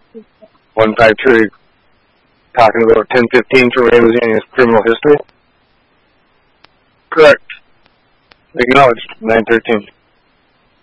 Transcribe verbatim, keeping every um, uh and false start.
one five two, talking about ten fifteen for Ray Lasagna's criminal history? Correct. Acknowledged. nine thirteen.